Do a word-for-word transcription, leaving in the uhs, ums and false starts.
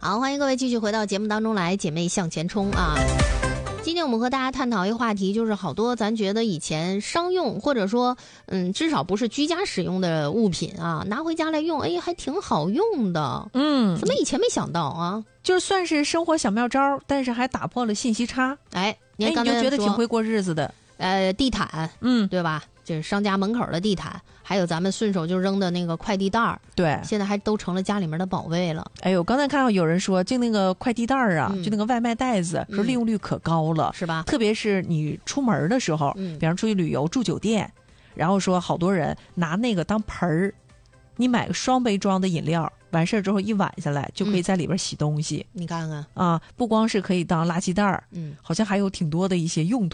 好，欢迎各位继续回到节目当中来，姐妹向前冲啊！今天我们和大家探讨一个话题，就是好多咱觉得以前商用或者说嗯至少不是居家使用的物品啊，拿回家来用，哎还挺好用的。 嗯， 怎么以前没想到啊？ 就算是生活小妙招，但是还打破了信息差。 哎，你看刚才哎你就觉得挺会过日子的。 呃，地毯， 嗯， 对吧？就是商家门口的地毯，还有咱们顺手就扔的那个快递袋儿， 对， 现在还都成了家里面的宝贝了。 哎呦，刚才看到有人说，就那个快递袋儿啊、嗯，就那个外卖袋子，说利用率可高了， 是吧？ 特别是你出门的时候， 嗯， 比方出去旅游住酒店，然后说好多人拿那个当盆儿，你买个双杯装的饮料，完事儿之后一晚下来就可以在里边洗东西。 嗯、你看看啊，不光是可以当垃圾袋儿， 嗯， 好像还有挺多的一些用途。